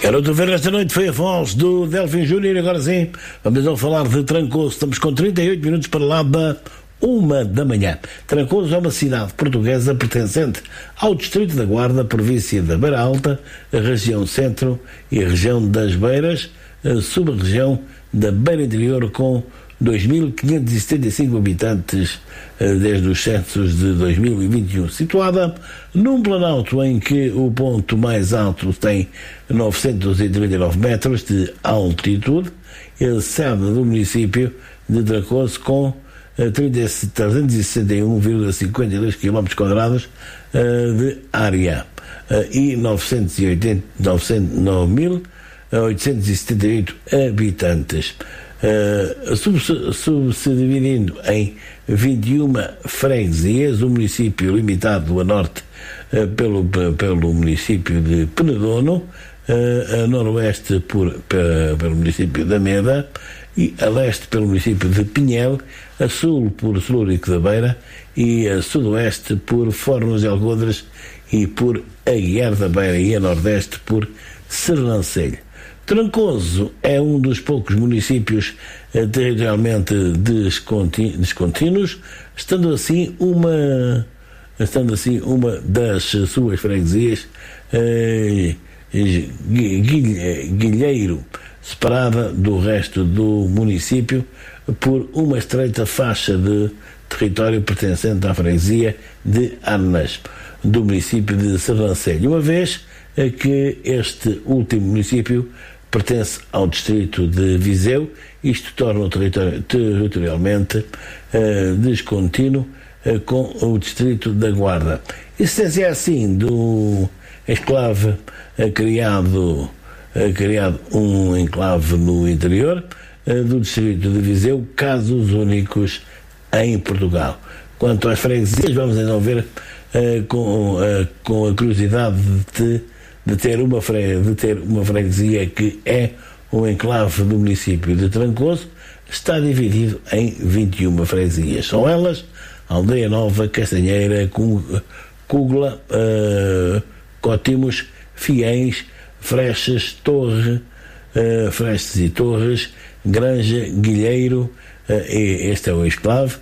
Era outra vez esta noite, foi a voz do Delfim Júnior. Agora sim, vamos então falar de Trancoso. Estamos com 38 minutos para lá da 1h. Trancoso é uma cidade portuguesa pertencente ao Distrito da Guarda, província da Beira Alta, a região centro e a região das Beiras, a sub-região da Beira Interior, com 2.575 habitantes desde os censos de 2021, situada num planalto em que o ponto mais alto tem 939 metros de altitude, é sede do município de Trancoso com 361,52 km² de área e 9.878 habitantes. Subdividindo em 21 freguesias, o município limitado a norte pelo município de Penedono, a noroeste pelo município de Ameda e a leste pelo município de Pinhel, a sul por Celúrico da Beira e a sudoeste por Fornos de Algodres e por Aguiar da Beira e a nordeste por Sernancelho. Trancoso é um dos poucos municípios territorialmente descontínuos, estando assim uma das suas freguesias, Guilheiro, separada do resto do município por uma estreita faixa de território pertencente à freguesia de Arnas, do município de Sernancelho, uma vez que este último município pertence ao distrito de Viseu. Isto torna o territorialmente descontínuo com o distrito da Guarda. Existência assim do enclave criado um enclave no interior do distrito de Viseu, casos únicos em Portugal. Quanto às freguesias, vamos então ver com a curiosidade de ter uma freguesia que é um enclave do município de Trancoso. Está dividido em 21 freguesias. São elas: Aldeia Nova, Castanheira, Cúgula, Cótimos, Fiéis, Freixas, Freixas e Torres, Granja, Guilheiro, este é o exclave,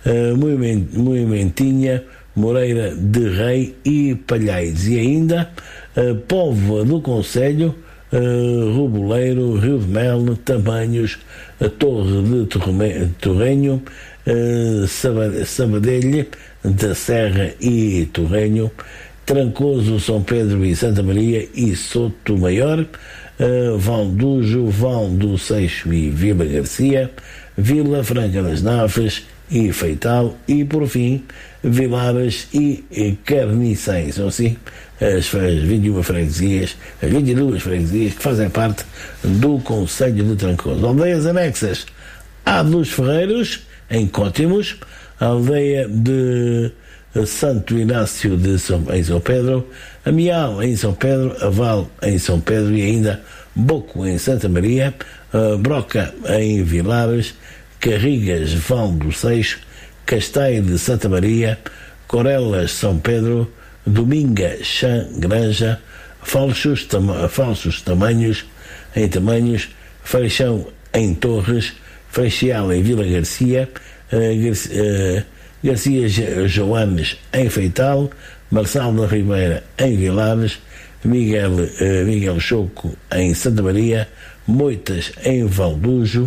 Moimentinha, Moreira de Rei e Palhais. E ainda Póvoa do Concelho, Ruboleiro, Rio de Mel, Tamanhos, a Torre de Torrenho, Sabadelha da Serra e Torrenho, Trancoso, São Pedro e Santa Maria e Soto Maior, Valdujo, Val do Seixo e Vila Garcia, Vila Franca das Naves e Feital e, por fim, Vilares e Carnicém. São assim as 22 freguesias que fazem parte do Concelho de Trancoso. Aldeias anexas: a dos Ferreiros, em Cótimos, a aldeia de Santo Inácio em São Pedro, Amial em São Pedro, Aval em São Pedro e ainda Boco em Santa Maria, Broca em Vilares, Carrigas, Val do Seixo, Castaia de Santa Maria, Corelas, São Pedro, Dominga, Chã, Granja, Falsos Tamanhos em Tamanhos, Freixão em Torres, Freixal em Vila Garcia, Garcia Joanes em Feital, Marçal da Ribeira em Vilares, Miguel Choco em Santa Maria, Moitas em Valdujo,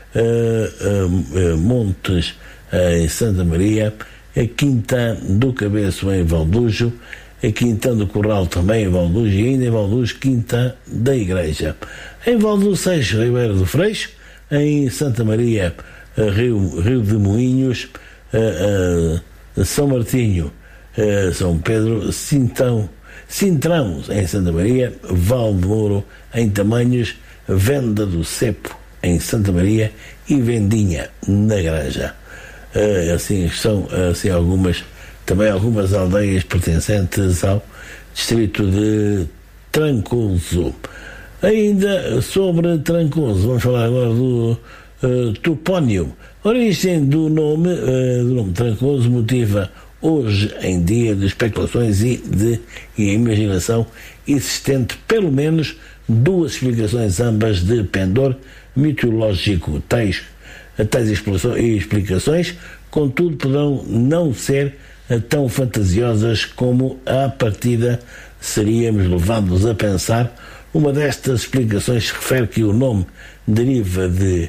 Montes em Santa Maria, Quintã do Cabeço em Valdujo, Quintã do Corral também em Valdujo e ainda em Valdujo, Quintã da Igreja. Em Valdujo Seixo, Ribeira do Freixo, em Santa Maria, Rio de Moinhos, São Martinho, São Pedro, Sintrão em Santa Maria, Val de Mouro em Tamanhos, Venda do Cepo em Santa Maria e Vendinha na Granja. Assim são assim algumas aldeias pertencentes ao distrito de Trancoso. Ainda sobre Trancoso, vamos falar agora do topónimo. A origem do nome Trancoso motiva hoje em dia de especulações e imaginação existente pelo menos duas explicações, ambas de pendor mitológico. Tais explicações, contudo, poderão não ser tão fantasiosas como à partida seríamos levados a pensar. Uma destas explicações refere que o nome deriva de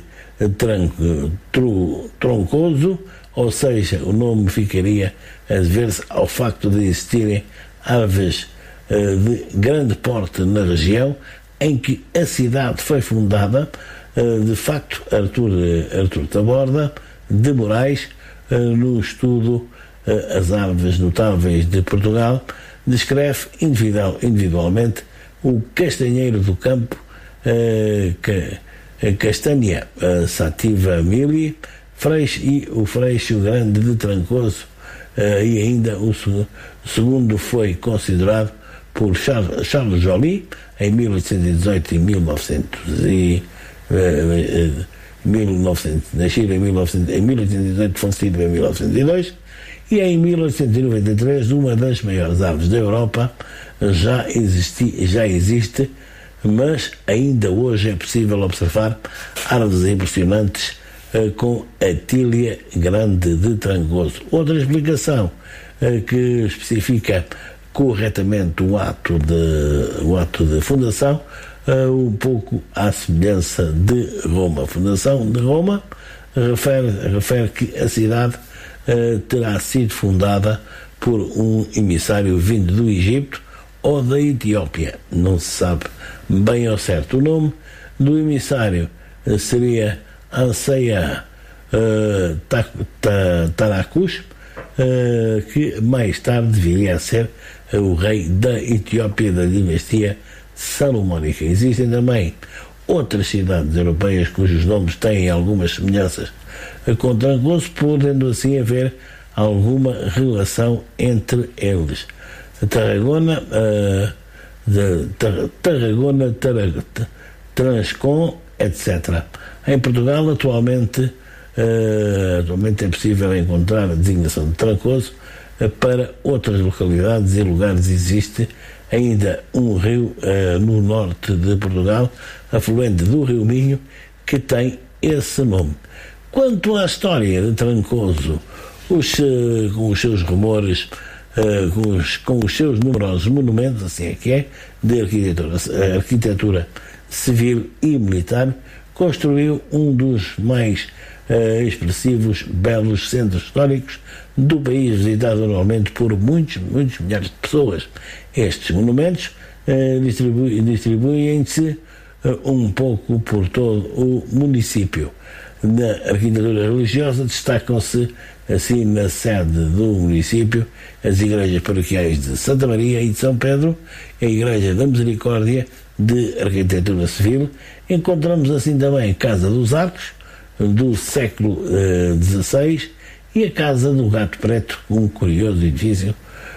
troncoso, ou seja, o nome ficaria a dever-se ao facto de existirem aves de grande porte na região em que a cidade foi fundada. De facto, Artur Taborda de Moraes, no estudo As Aves Notáveis de Portugal, descreve individualmente o castanheiro do campo, Castanha sativa mili, e o freixo grande de Trancoso, e ainda o segundo foi considerado por Charles Joly em 1818 e 1900, nascido em 1818, falecido em 1902, e em 1893 uma das maiores aves da Europa já existe, mas ainda hoje é possível observar árvores impressionantes com a tília grande de Trancoso. Outra explicação que especifica corretamente o ato de fundação, um pouco à semelhança de Roma. A fundação de Roma refere que a cidade terá sido fundada por um emissário vindo do Egito ou da Etiópia. Não se sabe bem ao certo. O nome do emissário seria Anseia Taracus, que mais tarde viria a ser o rei da Etiópia da dinastia salomónica. Existem também outras cidades europeias cujos nomes têm algumas semelhanças com Trancoso, podendo assim haver alguma relação entre eles. Tarragona, Transcon, etc. Em Portugal, atualmente é possível encontrar a designação de Trancoso para outras localidades e lugares. Existe ainda um rio no norte de Portugal, afluente do Rio Minho, que tem esse nome. Quanto à história de Trancoso, com os seus rumores, com os seus numerosos monumentos, assim é que é, de arquitetura civil e militar, construiu um dos mais expressivos, belos centros históricos do país, visitado anualmente por muitos milhares de pessoas. Estes monumentos distribuem-se um pouco por todo o município. Na arquitetura religiosa destacam-se assim na sede do município as igrejas paroquiais de Santa Maria e de São Pedro, a Igreja da Misericórdia, de arquitetura civil. Encontramos assim também a Casa dos Arcos, do século XVI, e a Casa do Gato Preto, um curioso edifício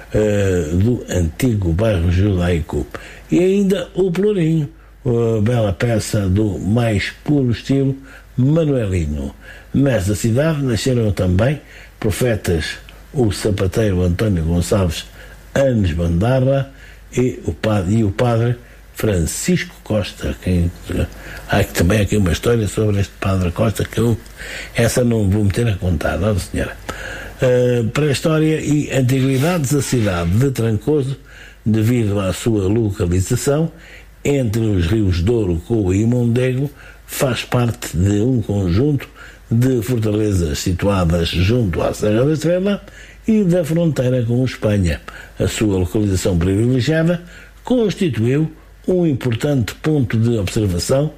do antigo bairro judaico. E ainda o Pelourinho, bela peça do mais puro estilo manuelino. Nesta cidade nasceram também profetas, o sapateiro António Gonçalves Anes Bandarra e o padre Francisco Costa. Há também aqui uma história sobre este padre Costa, que essa não vou meter a contar, não, senhora. Para a história e antiguidades, a cidade de Trancoso, devido à sua localização entre os rios Douro, Coa e Mondego, faz parte de um conjunto de fortalezas situadas junto à Serra da Estrela e da fronteira com Espanha. A sua localização privilegiada constituiu um importante ponto de observação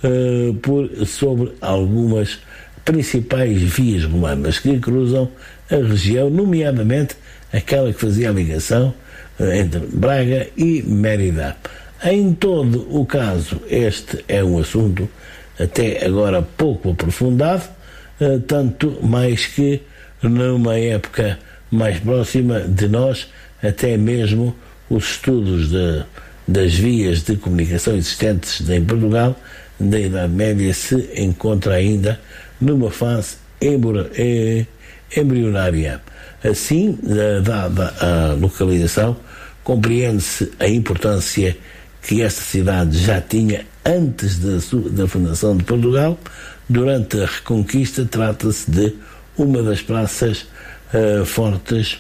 sobre algumas principais vias romanas que cruzam a região, nomeadamente aquela que fazia a ligação entre Braga e Mérida. Em todo o caso, este é um assunto até agora pouco aprofundado, tanto mais que numa época mais próxima de nós, até mesmo os estudos das vias de comunicação existentes em Portugal da Idade Média se encontra ainda numa fase embrionária. Assim, dada a localização, compreende-se a importância que esta cidade já tinha antes da fundação de Portugal. Durante a Reconquista, trata-se de uma das praças fortes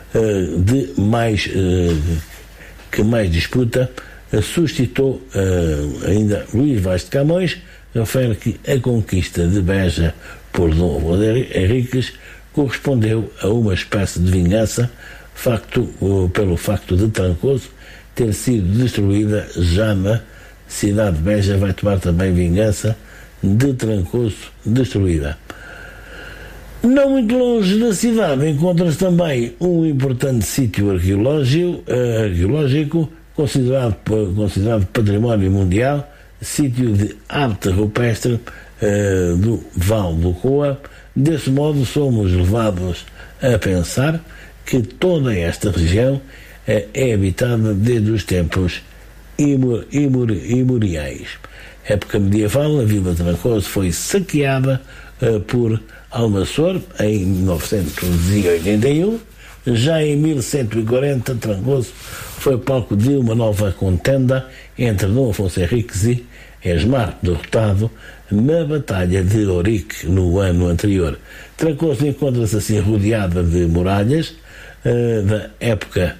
que mais disputa. Suscitou ainda Luís Vaz de Camões, refere que a conquista de Beja por Dom Henriques correspondeu a uma espécie de vingança, pelo facto de Trancoso ter sido destruída. Já na cidade de Beja vai tomar também vingança de Trancoso destruída. Não muito longe da cidade encontra-se também um importante sítio arqueológico considerado património mundial, sítio de arte rupestre do Val do Coa. Desse modo, somos levados a pensar que toda esta região é habitada desde os tempos imemoriais. Época medieval, a vila de Trancoso foi saqueada por Almanzor em 981. Já em 1140, Trancoso foi palco de uma nova contenda entre Dom Afonso Henriques e Esmar, derrotado na Batalha de Ourique no ano anterior. Trancoso encontra-se assim rodeada de muralhas da época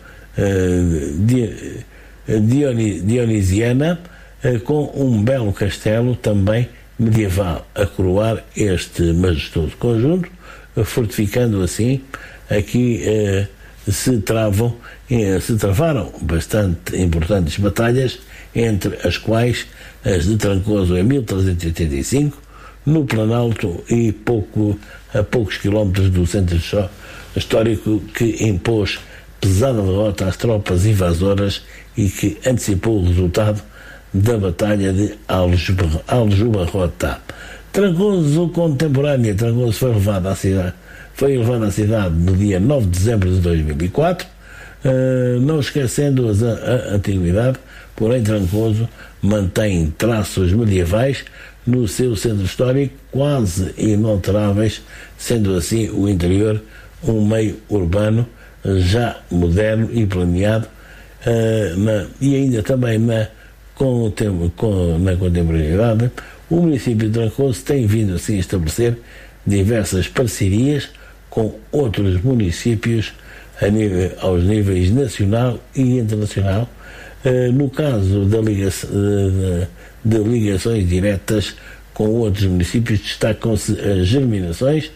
dionisiana, com um belo castelo também medieval a coroar este majestoso conjunto, fortificando assim aqui se travaram bastante importantes batalhas, entre as quais as de Trancoso em 1385, no Planalto, e a poucos quilómetros do centro histórico, que impôs pesada derrota às tropas invasoras e que antecipou o resultado da Batalha de Aljubarrota. Trancoso contemporânea. Trancoso foi elevado à cidade no dia 9 de dezembro de 2004, não esquecendo a antiguidade, porém Trancoso mantém traços medievais no seu centro histórico quase inalteráveis, sendo assim o interior um meio urbano já moderno e planeado, e ainda também na contemporaneidade. O município de Trancoso tem vindo assim a estabelecer diversas parcerias com outros municípios aos níveis nacional e internacional, no caso de ligações diretas com outros municípios, destacam-se as germinações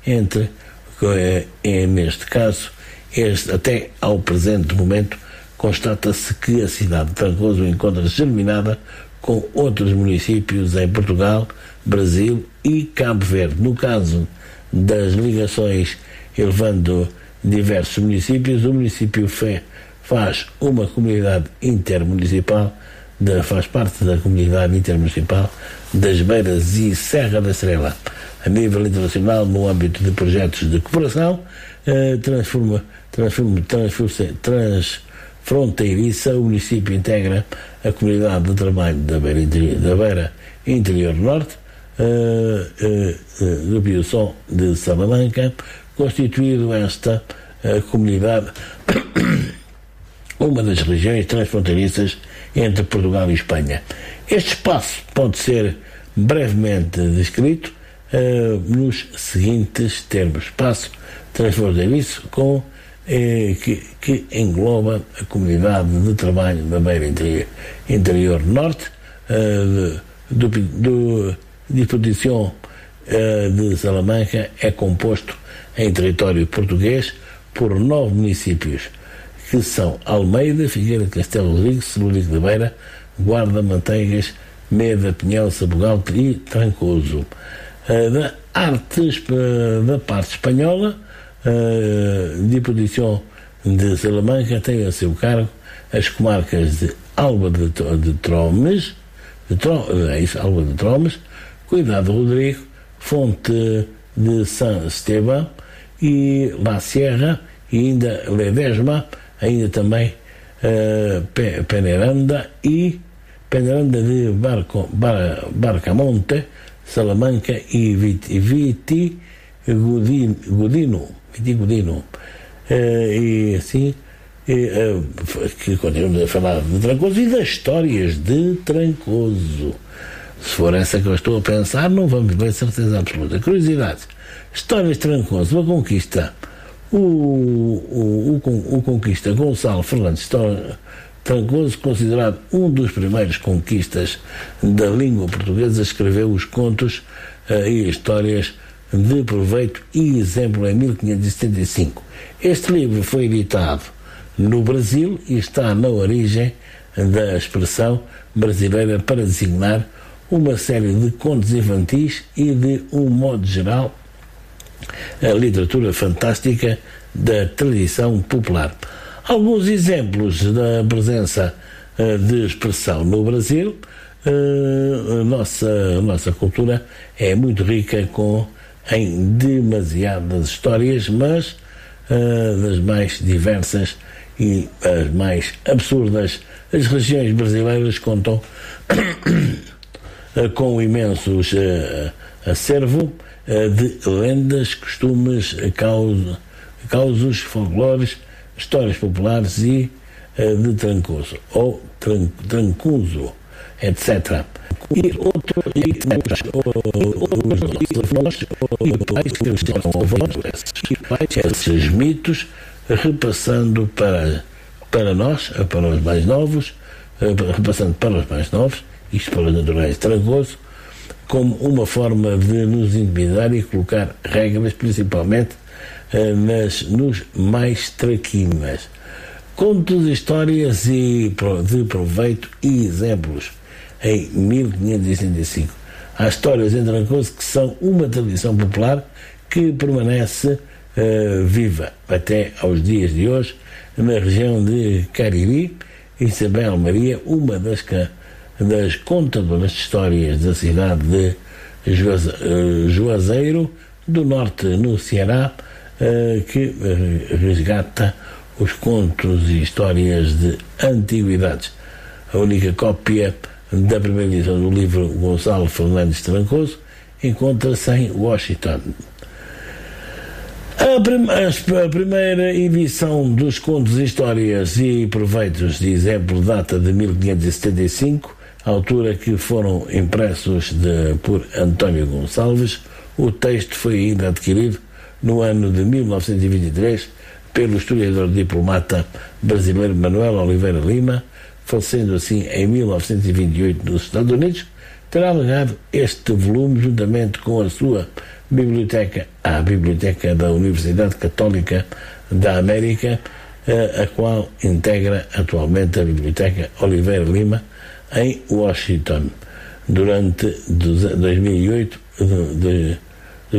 neste caso, até ao presente momento, constata-se que a cidade de Trancoso encontra-se germinada com outros municípios em Portugal, Brasil e Cabo Verde. No caso das ligações elevando diversos municípios, o município faz uma comunidade intermunicipal, faz parte da comunidade intermunicipal das Beiras e Serra da Estrela. A nível internacional, no âmbito de projetos de cooperação transfronteiriça, o município integra a comunidade de trabalho da Beira Interior Norte, do Pio-Som de Salamanca, constituindo esta comunidade uma das regiões transfronteiriças entre Portugal e Espanha. Este espaço pode ser brevemente descrito nos seguintes termos: espaço transfronteiriço que engloba a comunidade de trabalho da Beira Interior Norte, do Diputação de Salamanca. É composto em território português por 9 municípios, que são Almeida, Figueira de Castelo Rodrigues, Celurico de Beira, Guarda, Manteigas, Meda, Pinhel, Sabugal e Trancoso. Da parte espanhola, Diputação de Salamanca tem a seu cargo as comarcas de Alba de Tromes, Alba de Tromes, Cuidado Rodrigo, Fonte de San Esteban e La Sierra, e ainda Ledesma, ainda também Peneiranda de Barcamonte, Salamanca e Godino, e assim, que continuamos a falar de Trancoso e das histórias de Trancoso. Se for essa que eu estou a pensar, não vamos ver certeza absoluta. Curiosidades. Histórias de Trancoso, uma conquista. O conquista Gonçalo Fernandes Trancoso, considerado um dos primeiros conquistas da língua portuguesa, escreveu os contos e histórias de proveito e exemplo em 1575. Este livro foi editado no Brasil e está na origem da expressão brasileira para designar uma série de contos infantis e, de um modo geral, a literatura fantástica da tradição popular. Alguns exemplos da presença de expressão no Brasil. A nossa cultura é muito rica em demasiadas histórias, mas das mais diversas e as mais absurdas. As regiões brasileiras contam com um imenso acervo de lendas, costumes, causos, folclores, histórias populares e de Trancoso, ou Trancuso, etc. E outros esses mitos, repassando para nós, para os mais novos, isto para os naturais de Trancoso, como uma forma de nos intimidar e colocar regras, principalmente nos mais traquinas. Contos, histórias de proveito e exemplos. Em 1565. Há histórias em Trancoso que são uma tradição popular que permanece viva até aos dias de hoje na região de Cariri. Isabel Maria, uma das contadoras de histórias da cidade de Juazeiro, do norte, no Ceará, que resgata os contos e histórias de antiguidades. A única cópia da primeira edição do livro Gonçalo Fernandes Trancoso encontra-se em Washington. A primeira edição dos contos, histórias e proveitos de exemplo data de 1575, altura que foram impressos por António Gonçalves. O texto foi ainda adquirido no ano de 1923 pelo historiador diplomata brasileiro Manuel Oliveira Lima, falecendo assim em 1928 nos Estados Unidos. Terá legado este volume juntamente com a sua biblioteca, a Biblioteca da Universidade Católica da América, a qual integra atualmente a Biblioteca Oliveira Lima em Washington, durante 1997 e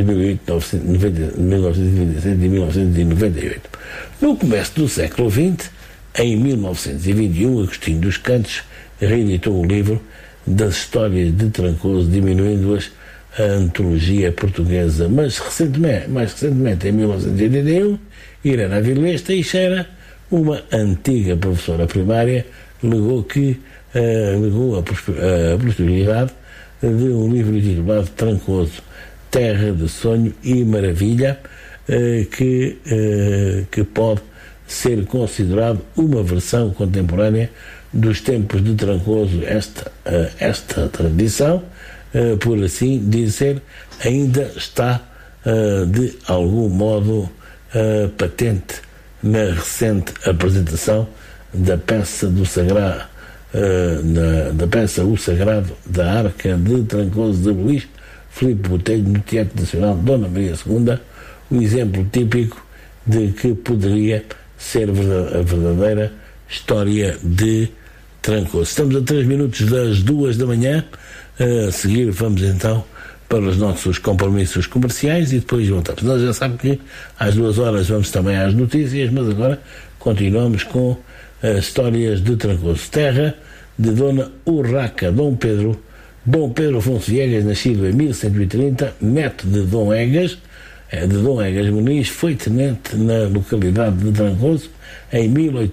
1998. No começo do século XX, em 1921, Agostinho dos Cantos reeditou o livro das histórias de Trancoso, diminuindo-as a antologia portuguesa. Mais recentemente, em 1981, Irena Avilés Teixeira, uma antiga professora primária, legou a posterioridade de um livro intitulado Trancoso, Terra de Sonho e Maravilha, que pode ser considerado uma versão contemporânea dos tempos de Trancoso. Esta tradição, por assim dizer, ainda está de algum modo patente na recente apresentação da peça O Sagrado da Arca de Trancoso, de Luís Filipe Botelho, no Teatro Nacional Dona Maria II, um exemplo típico de que poderia ser a verdadeira história de Trancoso. Estamos a 3 minutos das 2 da manhã. A seguir vamos então para os nossos compromissos comerciais e depois voltamos. Nós já sabemos que às 2 horas vamos também às notícias, mas agora continuamos com as histórias de Trancoso. Terra de Dona Urraca. Dom Pedro Afonso Viegas, nascido em 1130, neto de Dom Egas Muniz, foi tenente na localidade de Trancoso em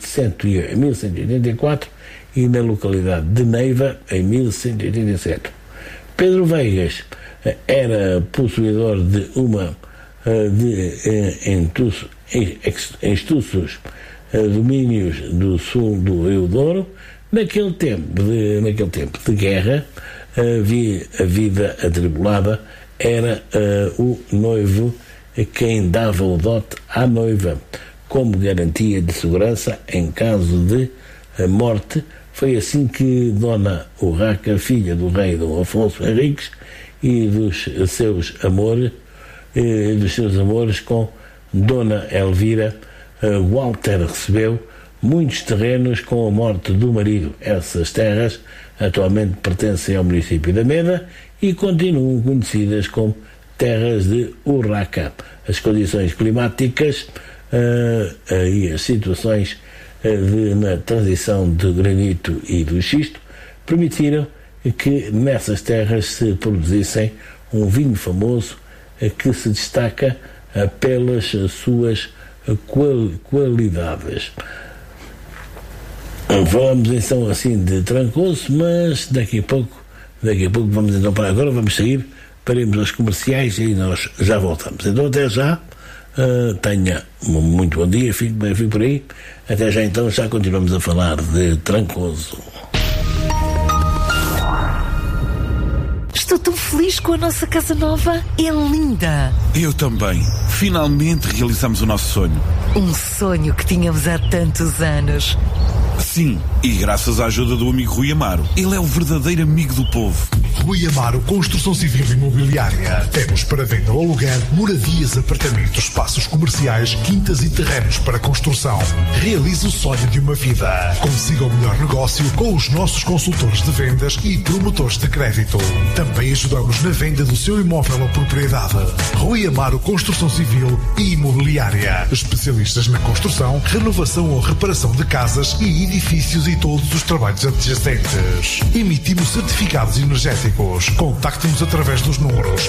1184 e na localidade de Neiva em 1187. Pedro Veigas era possuidor de uma de extensos domínios do sul do Rio Douro. Naquele tempo de guerra, a vida atribulada era o noivo quem dava o dote à noiva como garantia de segurança em caso de morte. Foi assim que Dona Urraca, filha do rei Dom Afonso Henriques e dos seus amores com Dona Elvira, Walter recebeu muitos terrenos com a morte do marido. Essas terras atualmente pertencem ao município de Ameda e continuam conhecidas como terras de Urraca. As condições climáticas e as situações na transição de granito e do xisto permitiram que nessas terras se produzissem um vinho famoso que se destaca pelas suas qualidades. Falamos então assim de Trancoso, mas daqui a pouco vamos então para agora, vamos sair para irmos aos comerciais e nós já voltamos. Então até já, tenha um muito bom dia, fique bem, fique por aí. Até já então, já continuamos a falar de Trancoso. Estou tão feliz com a nossa casa nova, é linda. Eu também. Finalmente realizamos o nosso sonho. Um sonho que tínhamos há tantos anos. Sim, e graças à ajuda do amigo Rui Amaro. Ele é o verdadeiro amigo do povo. Rui Amaro Construção Civil e Imobiliária. Temos para venda ou aluguer moradias, apartamentos, espaços comerciais, quintas e terrenos para construção. Realize o sonho de uma vida. Consiga o melhor negócio com os nossos consultores de vendas e promotores de crédito. Também ajudamos na venda do seu imóvel ou propriedade. Rui Amaro Construção Civil e Imobiliária. Especialistas na construção, renovação ou reparação de casas e edifícios e todos os trabalhos adjacentes. Emitimos certificados energéticos. Contacte-nos através dos números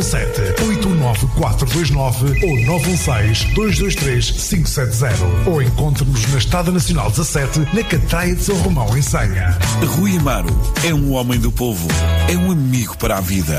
917-819-429 ou 916-223-570 ou encontre-nos na Estrada Nacional 17, na Catraia de São Romão, em Senha. Rui Amaro é um homem do povo, é um amigo para a vida.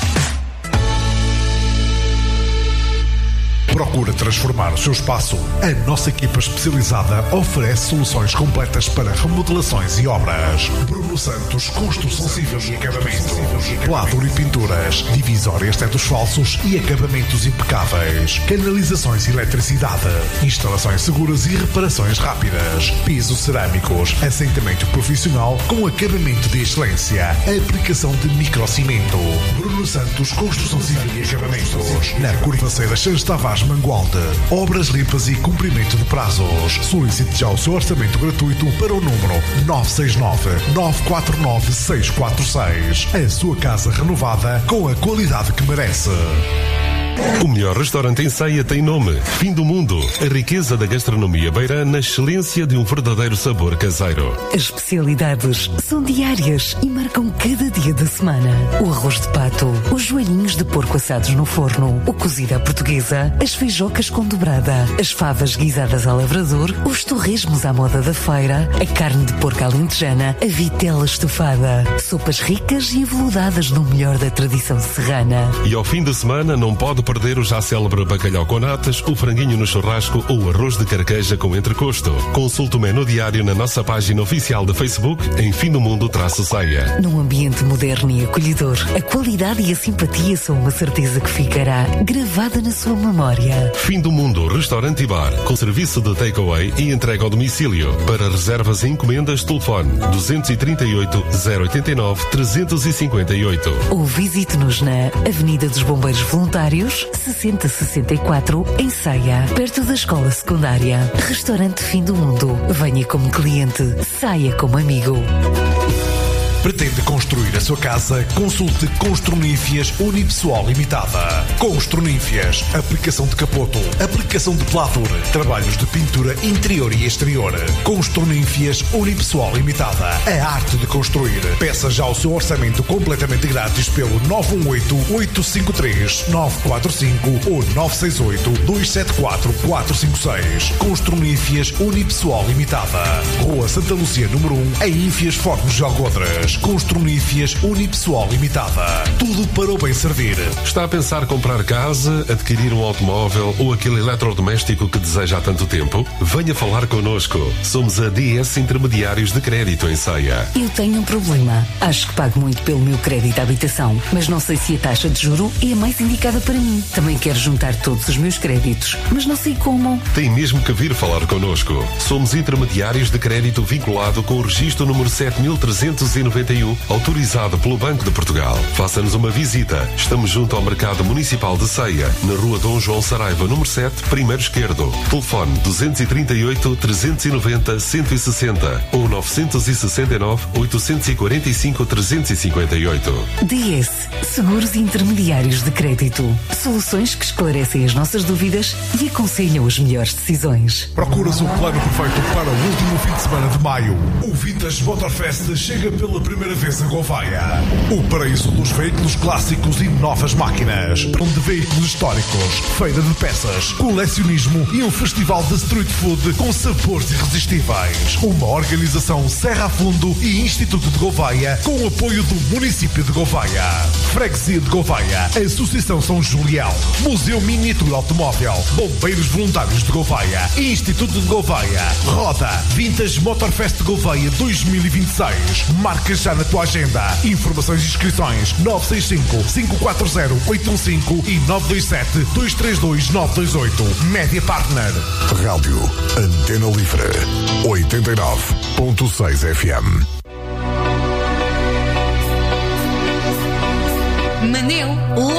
Procura transformar o seu espaço? A nossa equipa especializada oferece soluções completas para remodelações e obras. Bruno Santos, Construção Civil e Acabamentos. Pladur e pinturas, divisórias tetos falsos e acabamentos impecáveis. Canalizações e eletricidade. Instalações seguras e reparações rápidas. Pisos cerâmicos, assentamento profissional com acabamento de excelência. Aplicação de microcimento. Bruno Santos, Construção Civil e Acabamentos. Na Curvaceira Santos Tavares Mangualde. Obras limpas e cumprimento de prazos. Solicite já o seu orçamento gratuito para o número 969-949-646. A sua casa renovada com a qualidade que merece. O melhor restaurante em Ceia tem nome: Fim do Mundo. A riqueza da gastronomia beira na excelência de um verdadeiro sabor caseiro. As especialidades são diárias e marcam cada dia da semana. O arroz de pato, os joelhinhos de porco assados no forno, o cozido à portuguesa, as feijocas com dobrada, as favas guisadas a lavrador, os torresmos à moda da feira, a carne de porco alentejana, a vitela estufada, sopas ricas e aveludadas no melhor da tradição serrana. E ao fim de semana não pode perder o já célebre bacalhau com natas, o franguinho no churrasco ou o arroz de carqueja com entrecosto. Consulte o menu diário na nossa página oficial de Facebook em Fim do Mundo-Ceia. Num ambiente moderno e acolhedor, a qualidade e a simpatia são uma certeza que ficará gravada na sua memória. Fim do Mundo Restaurante e Bar, com serviço de takeaway e entrega ao domicílio. Para reservas e encomendas, telefone 238 089 358. Ou visite-nos na Avenida dos Bombeiros Voluntários 6064, em Ceia, perto da escola secundária. Restaurante Fim do Mundo. Venha como cliente, saia como amigo. Pretende construir a sua casa? Consulte Construnífias Unipessoal Limitada. Construnífias, aplicação de capoto, aplicação de pladur, trabalhos de pintura interior e exterior. Construnífias Unipessoal Limitada. A arte de construir. Peça já o seu orçamento completamente grátis pelo 918-853-945 ou 968-274-456. Construnífias Unipessoal Limitada. Rua Santa Lúcia, número 1, em Ínfias, Fornos de Algodres. máquinas, Construnícias Unipessoal Limitada. Tudo para o bem servir. Está a pensar comprar casa, adquirir um automóvel ou aquele eletrodoméstico que deseja há tanto tempo? Venha falar connosco. Somos a DS Intermediários de Crédito em Ceia. Eu tenho um problema. Acho que pago muito pelo meu crédito à habitação, mas não sei se a taxa de juro é a mais indicada para mim. Também quero juntar todos os meus créditos, mas não sei como. Tem mesmo que vir falar connosco. Somos intermediários de crédito vinculado com o registro número 7391, autorizado pelo Banco de Portugal. Faça-nos uma visita. Estamos junto ao Mercado Municipal de Ceia, na Rua Dom João Saraiva, número 7, primeiro esquerdo. Telefone 238 390 160 ou 969 845 358. DS Seguros Intermediários de Crédito. Soluções que esclarecem as nossas dúvidas e aconselham as melhores decisões. Procuras o plano perfeito para o último fim de semana de maio? O Vintage Motorfest chega pela primeira vez a Gouveia. O paraíso dos veículos clássicos e novas máquinas. De veículos históricos, feira de peças, colecionismo e um festival de street food com sabores irresistíveis. Uma organização Serra a Fundo e Instituto de Gouveia com o apoio do município de Gouveia. Freguesia de Gouveia, Associação São Julião, Museu Miniatura Automóvel, Bombeiros Voluntários de Gouveia e Instituto de Gouveia. Roda Vintage Motorfest Gouveia 2026. Marca já na tua agenda. Informações e inscrições 965 540 815 e 927 232 928. Média Partner. Rádio Antena Livre 89.6 FM. Manel